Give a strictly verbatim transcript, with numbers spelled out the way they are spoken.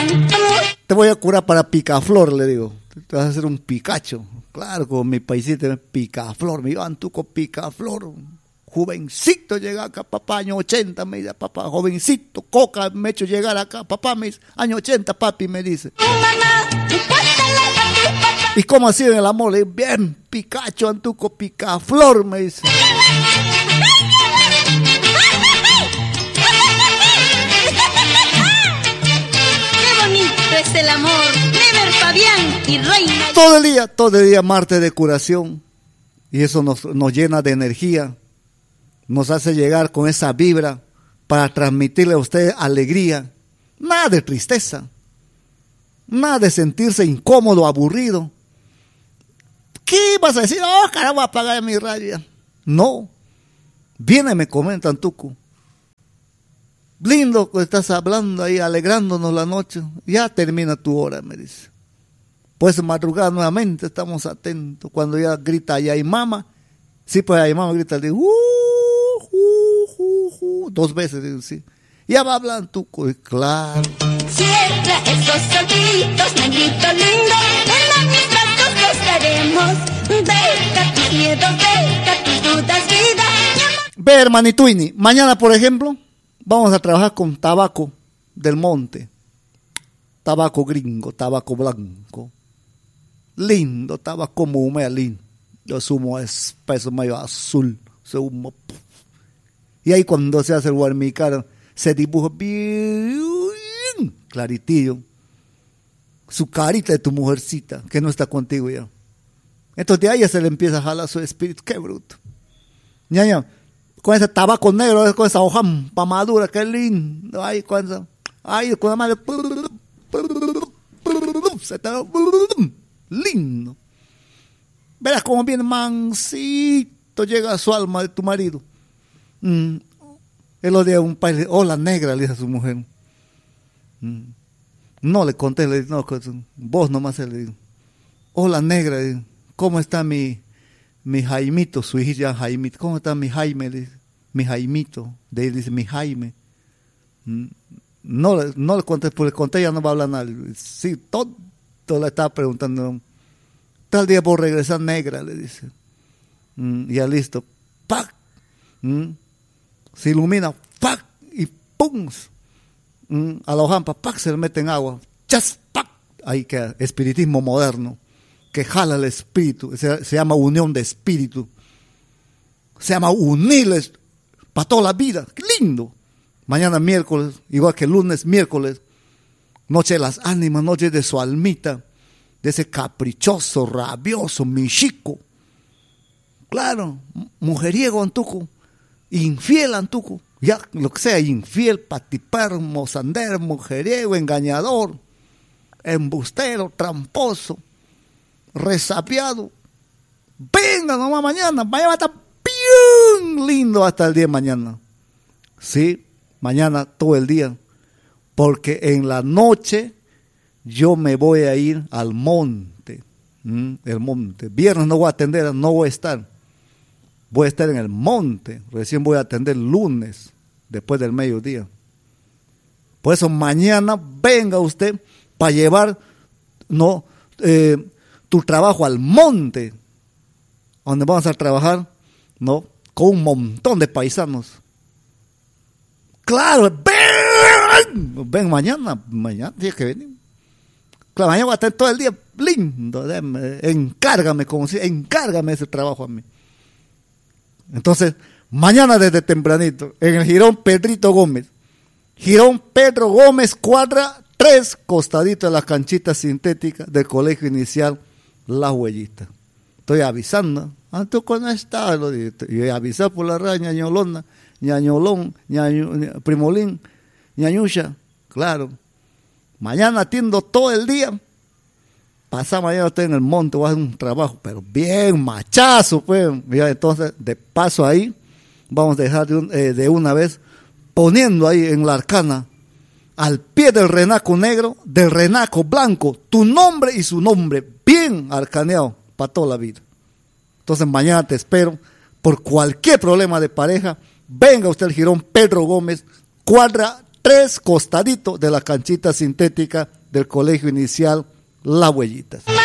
Te voy a curar para picaflor, le digo. Te vas a hacer un picacho. Claro, con mi paisita, picaflor. Me digo, Antuco, picaflor. Jovencito llega acá, papá, año ochenta, me dice, papá, jovencito, coca, me he hecho llegar acá, papá, me dice, año ochenta, papi, me dice. ¿Y cómo ha sido en el amor? Le digo, bien, picacho, Antuco, picaflor, me dice. Es el amor, Never, Fabián y Reina. Todo el día, todo el día martes de curación. Y eso nos, nos llena de energía. Nos hace llegar con esa vibra para transmitirle a usted alegría. Nada de tristeza. Nada de sentirse incómodo, aburrido. ¿Qué vas a decir? Oh, caramba, apagar mi radio. No. Viene, me comentan, Tuco. Lindo que estás hablando ahí, alegrándonos la noche. Ya termina tu hora, me dice. Pues madrugar nuevamente, estamos atentos. Cuando ya grita allá hay mama. Sí, pues ahí mama grita, digo, uh, uh, uh, uh, dos veces, digo, sí. Ya va hablando tú, claro. Cierra esos ojitos, negrito lindo. En mis brazos estaremos. Deja tus miedos, deja tus dudas, vida. Ve, hermanito Ini, mañana, por ejemplo, vamos a trabajar con tabaco del monte. Tabaco gringo, tabaco blanco. Lindo, tabaco muy lindo. Los humo espeso, medio azul. Ese humo. Y ahí cuando se hace el guarmicar, se dibuja bien claritillo. Su carita de tu mujercita, que no está contigo ya. Entonces de ahí ya se le empieza a jalar su espíritu. Qué bruto. Ñaña. Con ese tabaco negro, con esa hoja madura, qué lindo. Ay, con esa, ay, con la madre. Lindo. Verás cómo viene mansito, llega a su alma de tu marido. Mm. Él lo de un país, hola negra, le dice a su mujer. Mm. No le conté, le dije, no, vos nomás le digo. Hola negra, ¿cómo está mi... mi Jaimito, su hija Jaimito, ¿cómo está mi Jaime? Dice, mi Jaimito, de él dice mi Jaime. No, no le conté, pues le conté, ya no va a hablar nada. Sí, todo, todo le estaba preguntando. Tal día por regresar negra, le dice. Mm, ya listo, ¡pac! Mm, se ilumina, ¡pac! Y ¡pum! Mm, a la hojampa, ¡pac! Se le mete en agua, ¡chas! ¡Pac! Ahí queda, espiritismo moderno. Que jala el espíritu, se, se llama unión de espíritu, se llama unirles para toda la vida, qué lindo. Mañana miércoles, igual que lunes, miércoles, noche de las ánimas, noche de su almita, de ese caprichoso, rabioso, michico, claro, mujeriego Antuco, infiel Antuco, ya lo que sea, infiel, patipar, mozandero, mujeriego, engañador, embustero, tramposo, resapiado. Venga nomás mañana, mañana va a estar bien lindo hasta el día de mañana. Sí, mañana todo el día, porque en la noche yo me voy a ir al monte, ¿Mm? el monte. Viernes no voy a atender, no voy a estar. Voy a estar en el monte, recién voy a atender lunes, después del mediodía. Por eso mañana venga usted para llevar, no, eh, tu trabajo al monte, donde vamos a trabajar, ¿no? Con un montón de paisanos. Claro, ven, ven mañana, mañana tienes que venir. Claro, mañana voy a estar todo el día lindo, déjame, encárgame, como si, encárgame ese trabajo a mí. Entonces, mañana desde tempranito, en el Jirón Pedrito Gómez, Jirón Pedro Gómez, cuadra tres, costadito de las canchitas sintéticas del colegio inicial La Huellita. Estoy avisando. Ah, ¿tú cuándo estás? Lo dije. Y avisar por la radio, ñañolona, ñañolón, ñaño, primolín, ñañucha. Claro. Mañana atiendo todo el día. Pasá mañana estoy en el monte, voy a hacer un trabajo, pero bien machazo, pues. Mira, entonces, de paso ahí, vamos a dejar de, un, eh, de una vez, poniendo ahí en la arcana, al pie del renaco negro, del renaco blanco, tu nombre y su nombre, bien arcaneado para toda la vida. Entonces mañana te espero, por cualquier problema de pareja, venga usted al Jirón Pedro Gómez, cuadra tres costaditos de la canchita sintética del Colegio Inicial Las Huellitas.